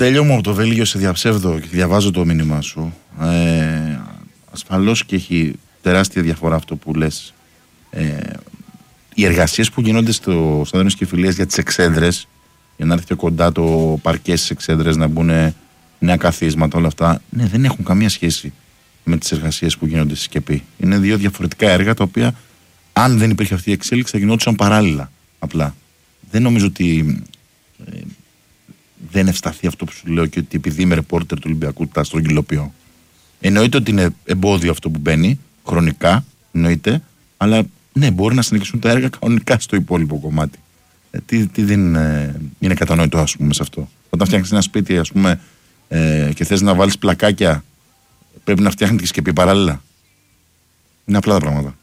Στέλιο μου από το Βέλγιο, σε διαψεύδω και διαβάζω το μήνυμά σου. Ασφαλώς και έχει τεράστια διαφορά αυτό που λες. Οι εργασίες που γίνονται στο Δένος και Φιλίας για τις εξέδρες, για να έρθει πιο κοντά το παρκέ στις εξέδρες, να μπουν νέα καθίσματα, όλα αυτά, ναι, δεν έχουν καμία σχέση με τις εργασίες που γίνονται στη ΣΚΕΠΗ. Είναι δύο διαφορετικά έργα τα οποία, αν δεν υπήρχε αυτή η εξέλιξη, θα γινόντουσαν παράλληλα. Απλά. Δεν νομίζω ότι δεν ευσταθεί αυτό που σου λέω και ότι επειδή είμαι ρεπόρτερ του Ολυμπιακού τα στρογγυλοποιώ. Εννοείται ότι είναι εμπόδιο αυτό που μπαίνει, χρονικά, εννοείται, αλλά ναι, μπορεί να συνεχίσουν τα έργα κανονικά στο υπόλοιπο κομμάτι. Τι δεν είναι κατανόητο, ας πούμε, σε αυτό. Όταν φτιάχνεις ένα σπίτι, ας πούμε, και θες να βάλεις πλακάκια, πρέπει να φτιάχνεις και ΣΚΕΠΗ παράλληλα. Είναι απλά τα πράγματα.